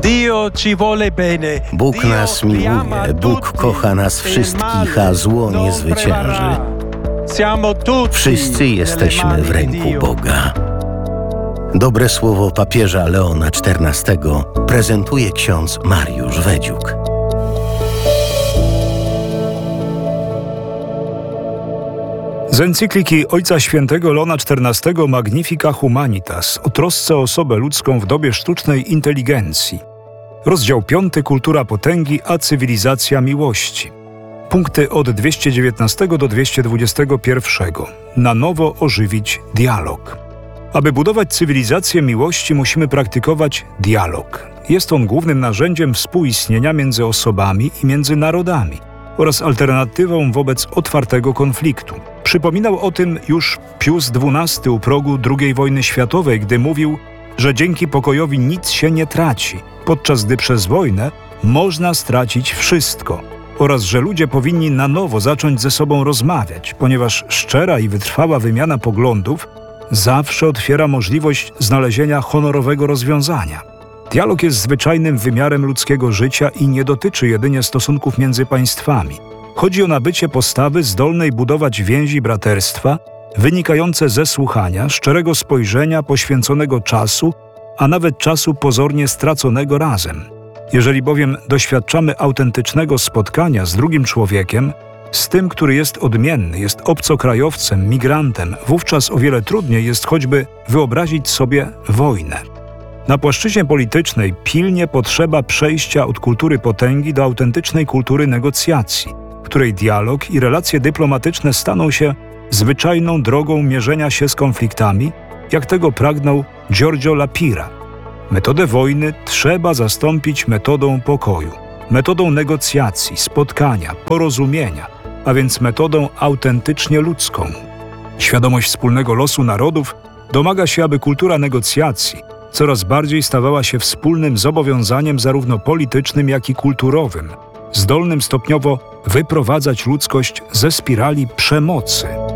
Bóg nas miłuje, Bóg kocha nas wszystkich, a zło nie zwycięży. Wszyscy jesteśmy w ręku Boga. Dobre słowo papieża Leona XIV prezentuje ksiądz Mariusz Wedziuk. Z encykliki Ojca Świętego Leona XIV Magnifica Humanitas o trosce o osobę ludzką w dobie sztucznej inteligencji. Rozdział 5. Kultura potęgi a cywilizacja miłości. Punkty od 219 do 221. Na nowo ożywić dialog. Aby budować cywilizację miłości, musimy praktykować dialog. Jest on głównym narzędziem współistnienia między osobami i między narodami oraz alternatywą wobec otwartego konfliktu. Przypominał o tym już Pius XII u progu II wojny światowej, gdy mówił, że dzięki pokojowi nic się nie traci, podczas gdy przez wojnę można stracić wszystko, oraz że ludzie powinni na nowo zacząć ze sobą rozmawiać, ponieważ szczera i wytrwała wymiana poglądów zawsze otwiera możliwość znalezienia honorowego rozwiązania. Dialog jest zwyczajnym wymiarem ludzkiego życia i nie dotyczy jedynie stosunków między państwami. Chodzi o nabycie postawy zdolnej budować więzi braterstwa, wynikające ze słuchania, szczerego spojrzenia, poświęconego czasu, a nawet czasu pozornie straconego razem. Jeżeli bowiem doświadczamy autentycznego spotkania z drugim człowiekiem, z tym, który jest odmienny, jest obcokrajowcem, migrantem, wówczas o wiele trudniej jest choćby wyobrazić sobie wojnę. Na płaszczyźnie politycznej pilnie potrzeba przejścia od kultury potęgi do autentycznej kultury negocjacji, w której dialog i relacje dyplomatyczne staną się zwyczajną drogą mierzenia się z konfliktami, jak tego pragnął Giorgio La Pira. Metodę wojny trzeba zastąpić metodą pokoju, metodą negocjacji, spotkania, porozumienia, a więc metodą autentycznie ludzką. Świadomość wspólnego losu narodów domaga się, aby kultura negocjacji coraz bardziej stawała się wspólnym zobowiązaniem zarówno politycznym, jak i kulturowym, zdolnym stopniowo wyprowadzać ludzkość ze spirali przemocy.